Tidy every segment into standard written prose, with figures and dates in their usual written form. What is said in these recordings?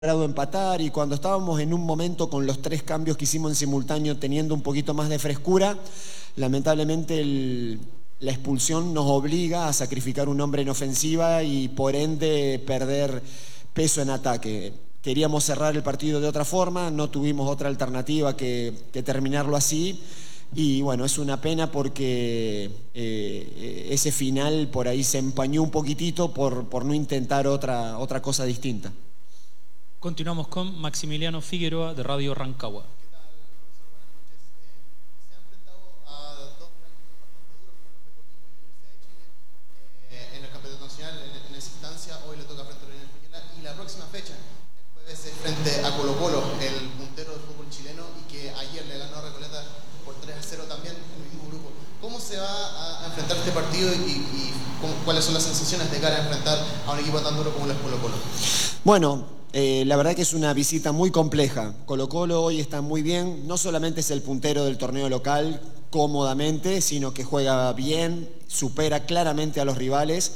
logrado empatar, y cuando estábamos en un momento con los 3 cambios que hicimos en simultáneo teniendo un poquito más de frescura, lamentablemente la expulsión nos obliga a sacrificar un hombre en ofensiva y por ende perder peso en ataque. Queríamos cerrar el partido de otra forma, no tuvimos otra alternativa que terminarlo así. Y bueno, es una pena porque ese final por ahí se empañó un poquitito por no intentar otra cosa distinta. Continuamos con Maximiliano Figueroa de Radio Rancagua. ¿Qué tal, profesor? Buenas noches. Se ha enfrentado a dos rivales bastante duros, como lo fue Coquimbo y Universidad de Chile, en el Campeonato Nacional, en esa instancia. Hoy le toca frente a la Unión Española. Y la próxima fecha, el jueves, es frente a Colo-Colo, el puntero del fútbol chileno, y que ayer le ganó a Recoleta por 3-0 también en el mismo grupo. ¿Cómo se va a enfrentar este partido y cuáles son las sensaciones de cara a enfrentar a un equipo tan duro como el Colo-Colo? Bueno, la verdad que es una visita muy compleja. Colo-Colo hoy está muy bien, no solamente es el puntero del torneo local cómodamente, sino que juega bien, supera claramente a los rivales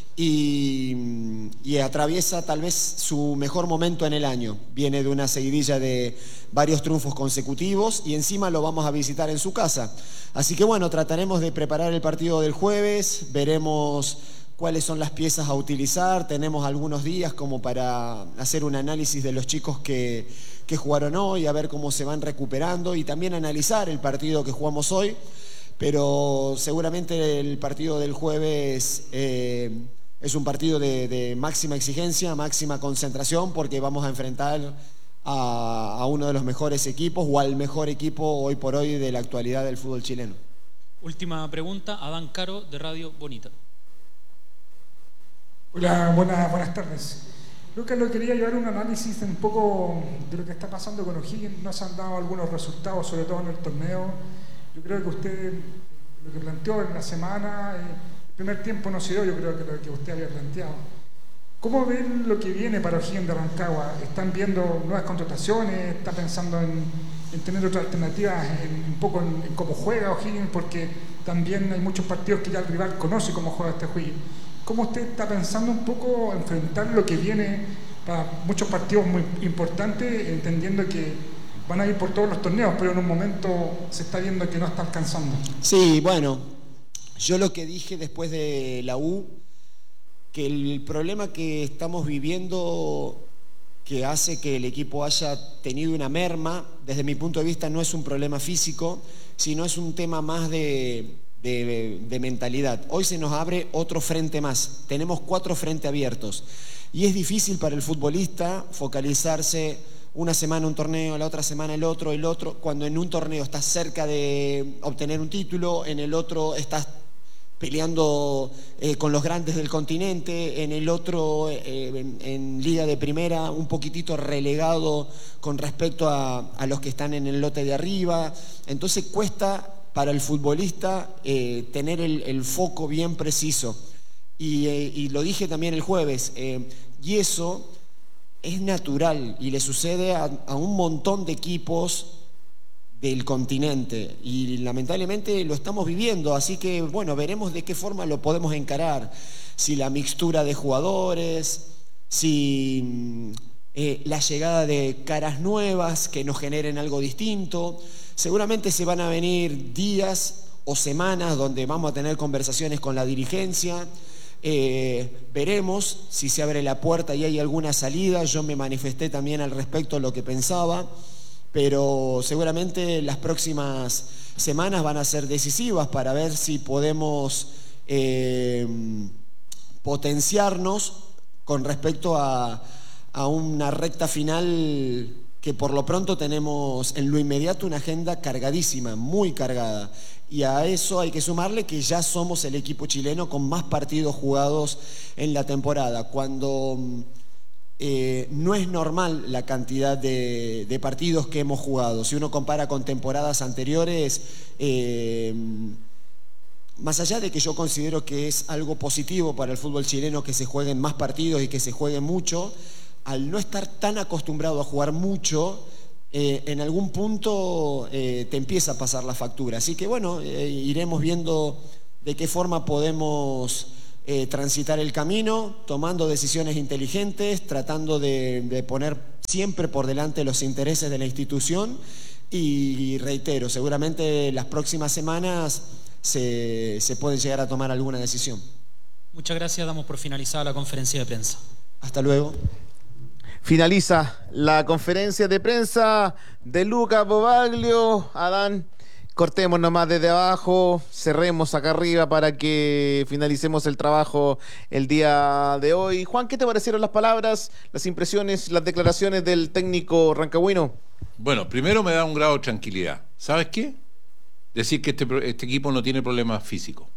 y atraviesa tal vez su mejor momento en el año. Viene de una seguidilla de varios triunfos consecutivos y encima lo vamos a visitar en su casa. Así que bueno, trataremos de preparar el partido del jueves, veremos cuáles son las piezas a utilizar. Tenemos algunos días como para hacer un análisis de los chicos que jugaron hoy, a ver cómo se van recuperando y también analizar el partido que jugamos hoy. Pero seguramente el partido del jueves es un partido de máxima exigencia, máxima concentración, porque vamos a enfrentar a uno de los mejores equipos o al mejor equipo hoy por hoy de la actualidad del fútbol chileno. Última pregunta, Adán Caro de Radio Bonita. Hola, buenas tardes. Lucas, lo quería llevar un análisis un poco de lo que está pasando con O'Higgins. Nos han dado algunos resultados, sobre todo en el torneo. Yo creo que usted, lo que planteó en la semana, el primer tiempo no se dio, yo creo que lo que usted había planteado. ¿Cómo ven lo que viene para O'Higgins de Rancagua? ¿Están viendo nuevas contrataciones? ¿Está pensando en tener otras alternativas, un poco en cómo juega O'Higgins? Porque también hay muchos partidos que ya el rival conoce cómo juega este O'Higgins. ¿Cómo usted está pensando un poco enfrentar lo que viene para muchos partidos muy importantes, entendiendo que van a ir por todos los torneos, pero en un momento se está viendo que no está alcanzando? Sí, bueno, yo lo que dije después de la U, que el problema que estamos viviendo que hace que el equipo haya tenido una merma, desde mi punto de vista no es un problema físico, sino es un tema más de mentalidad. Hoy se nos abre otro frente más, tenemos 4 frentes abiertos y es difícil para el futbolista focalizarse una semana un torneo, la otra semana el otro, cuando en un torneo estás cerca de obtener un título, en el otro estás peleando con los grandes del continente, en el otro en Liga de Primera un poquitito relegado con respecto a los que están en el lote de arriba. Entonces cuesta para el futbolista tener el foco bien preciso. Y lo dije también el jueves, y eso es natural y le sucede a un montón de equipos del continente y lamentablemente lo estamos viviendo, así que bueno, veremos de qué forma lo podemos encarar, si la mixtura de jugadores, si la llegada de caras nuevas que nos generen algo distinto. Seguramente se van a venir días o semanas donde vamos a tener conversaciones con la dirigencia. Veremos si se abre la puerta y hay alguna salida. Yo me manifesté también al respecto de lo que pensaba, pero seguramente las próximas semanas van a ser decisivas para ver si podemos potenciarnos con respecto a una recta final que por lo pronto tenemos en lo inmediato una agenda cargadísima, muy cargada. Y a eso hay que sumarle que ya somos el equipo chileno con más partidos jugados en la temporada. Cuando no es normal la cantidad de partidos que hemos jugado. Si uno compara con temporadas anteriores, más allá de que yo considero que es algo positivo para el fútbol chileno que se jueguen más partidos y que se juegue mucho, al no estar tan acostumbrado a jugar mucho, en algún punto te empieza a pasar la factura. Así que bueno, iremos viendo de qué forma podemos transitar el camino, tomando decisiones inteligentes, tratando de poner siempre por delante de los intereses de la institución y reitero, seguramente las próximas semanas se puede llegar a tomar alguna decisión. Muchas gracias, damos por finalizada la conferencia de prensa. Hasta luego. Finaliza la conferencia de prensa de Luca Bobaglio. Adán, cortemos nomás desde abajo, cerremos acá arriba para que finalicemos el trabajo el día de hoy. Juan, ¿qué te parecieron las palabras, las impresiones, las declaraciones del técnico rancagüino? Bueno, primero me da un grado de tranquilidad. ¿Sabes qué? Decir que este equipo no tiene problemas físicos.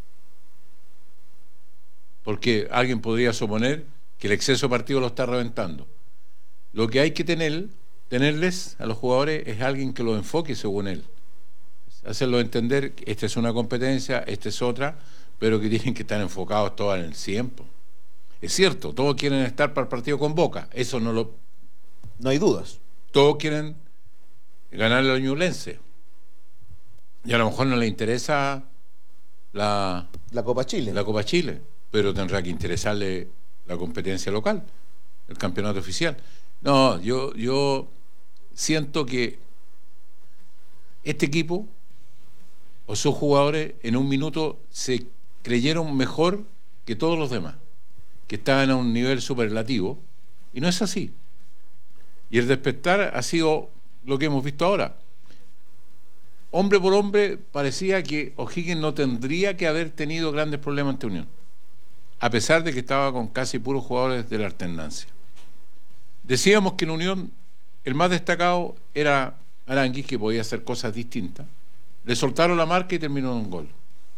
Porque alguien podría suponer que el exceso de partido lo está reventando. Lo que hay que tenerles a los jugadores es alguien que los enfoque según él. Hacerlo entender que esta es una competencia, esta es otra, pero que tienen que estar enfocados todos en el 100. Es cierto, todos quieren estar para el partido con Boca, eso no hay dudas. Todos quieren ganarle a Ñublense. Y a lo mejor no le interesa la Copa Chile. La Copa Chile, pero tendrá que interesarle la competencia local, el campeonato oficial. No, yo siento que este equipo o sus jugadores en un minuto se creyeron mejor que todos los demás, que estaban a un nivel superlativo, y no es así. Y el despertar ha sido lo que hemos visto ahora. Hombre por hombre, parecía que O'Higgins no tendría que haber tenido grandes problemas ante Unión, a pesar de que estaba con casi puros jugadores de la alternancia. Decíamos que en Unión el más destacado era Aranguis, que podía hacer cosas distintas. Le soltaron la marca y terminó en un gol.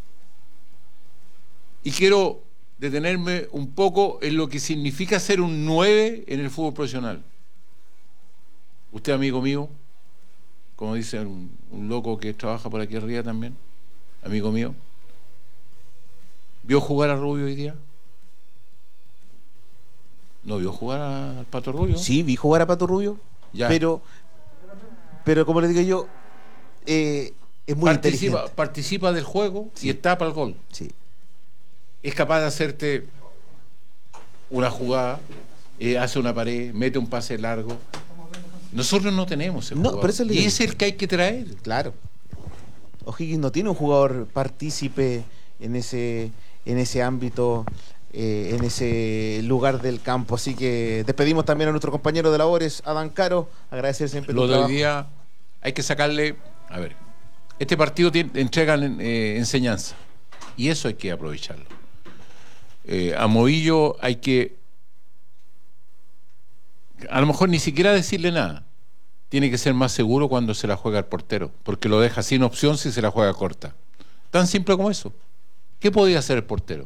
Y quiero detenerme un poco en lo que significa ser un 9 en el fútbol profesional. Usted, amigo mío, como dice un loco que trabaja por aquí arriba también, amigo mío, ¿vio jugar a Rubio hoy día? ¿No vio jugar al Pato Rubio? Sí, vi jugar a Pato Rubio, ya. Pero como le digo yo, es muy inteligente. Participa del juego, sí, y está para el gol. Sí. Es capaz de hacerte una jugada, hace una pared, mete un pase largo. Nosotros no tenemos ese jugador. Pero eso y es el que hay que traer. Claro. O'Higgins no tiene un jugador partícipe en ese ámbito, en ese lugar del campo. Así que despedimos también a nuestro compañero de labores, Adán Caro. Agradecer siempre lo tu de trabajo. hoy día hay que sacarle. A ver, este partido entrega enseñanza, y eso hay que aprovecharlo. A Movillo hay que, a lo mejor ni siquiera decirle nada. Tiene que ser más seguro cuando se la juega el portero, porque lo deja sin opción si se la juega corta. Tan simple como eso. ¿Qué podía hacer el portero?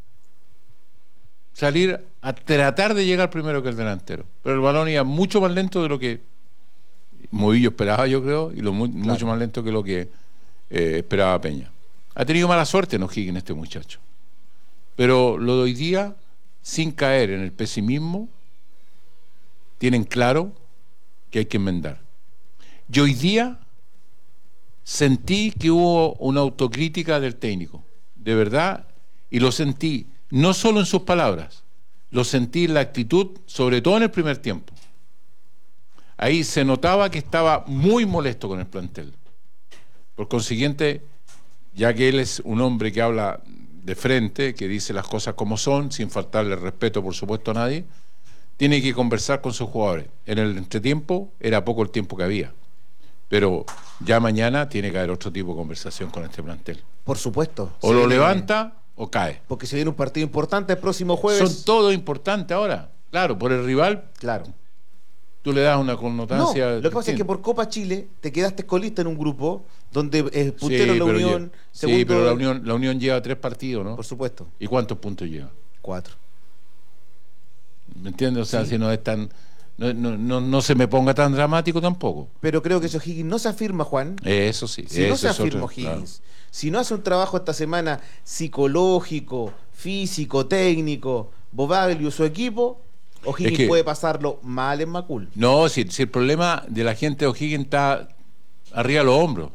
Salir a tratar de llegar primero que el delantero. Pero el balón iba mucho más lento de lo que Movillo esperaba, yo creo, y mucho más lento que lo que esperaba Peña. Ha tenido mala suerte en O'Higgins este muchacho. Pero lo de hoy día, sin caer en el pesimismo, tienen claro que hay que enmendar. Yo hoy día sentí que hubo una autocrítica del técnico, de verdad, y lo sentí no solo en sus palabras, lo sentí en la actitud, sobre todo en el primer tiempo. Ahí se notaba que estaba muy molesto con el plantel. Por consiguiente, ya que él es un hombre que habla de frente, que dice las cosas como son, sin faltarle respeto, por supuesto, a nadie, tiene que conversar con sus jugadores. En el entretiempo era poco el tiempo que había, pero ya mañana tiene que haber otro tipo de conversación con este plantel. Por supuesto. O lo levanta o cae. Porque se viene un partido importante el próximo jueves. Son todos importantes ahora. Claro, por el rival. Claro. Tú le das una connotancia. No, lo que pasa es que por Copa Chile te quedaste colista en un grupo donde puntero sí, la Unión, segundo. Sí, pero la Unión lleva 3 partidos, ¿no? Por supuesto. ¿Y cuántos puntos lleva? 4. ¿Me entiendes? O sea, Sí. si no es tan. No se me ponga tan dramático tampoco. Pero creo que si O'Higgins no se afirma, Juan. Eso sí. Si no se es afirma otro, O'Higgins, claro. si no hace un trabajo esta semana psicológico, físico, técnico, Bobaglio, su equipo, O'Higgins puede pasarlo mal en Macul. No, si el problema de la gente de O'Higgins está arriba de los hombros.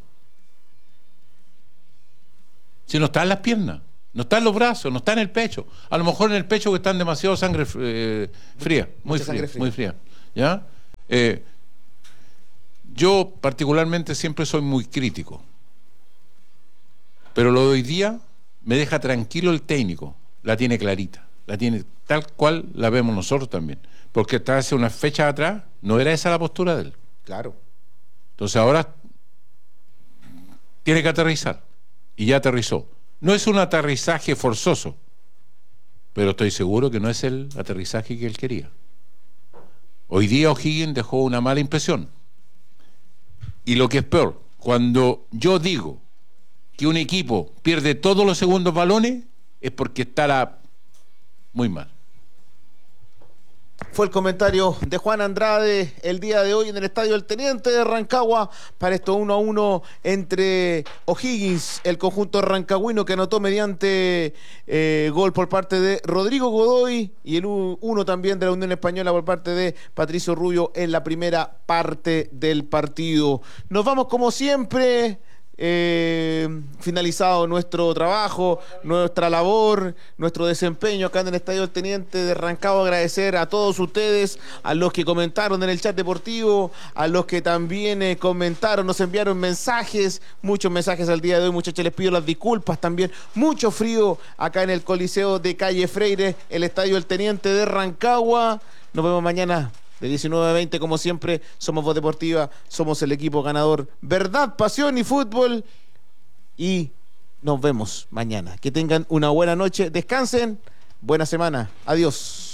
Si no está en las piernas, no está en los brazos, no está en el pecho. A lo mejor en el pecho que están demasiado sangre fría, muy Mucha sangre fría. muy fría. ¿Ya? Yo particularmente siempre soy muy crítico, pero lo de hoy día me deja tranquilo el técnico, la tiene clarita, la tiene tal cual la vemos nosotros también, porque hasta hace unas fechas atrás no era esa la postura de él. Claro. Entonces ahora tiene que aterrizar, y ya aterrizó. No es un aterrizaje forzoso, pero estoy seguro que no es el aterrizaje que él quería. Hoy día O'Higgins dejó una mala impresión. Y lo que es peor, cuando yo digo que un equipo pierde todos los segundos balones, es porque estará muy mal. Fue el comentario de Juan Andrade el día de hoy en el Estadio del Teniente de Rancagua para esto 1-1 entre O'Higgins, el conjunto rancagüino que anotó mediante gol por parte de Rodrigo Godoy, y el 1 también de la Unión Española por parte de Patricio Rubio en la primera parte del partido. Nos vamos como siempre. Finalizado nuestro trabajo, nuestra labor, nuestro desempeño acá en el Estadio del Teniente de Rancagua. Agradecer a todos ustedes, a los que comentaron en el chat deportivo, a los que también comentaron, nos enviaron mensajes, muchos mensajes al día de hoy, muchachos, les pido las disculpas también, mucho frío acá en el Coliseo de Calle Freire, el Estadio del Teniente de Rancagua. Nos vemos mañana de 19 a 20, como siempre. Somos Voz Deportiva, somos el equipo ganador. Verdad, pasión y fútbol. Y nos vemos mañana. Que tengan una buena noche, descansen, buena semana. Adiós.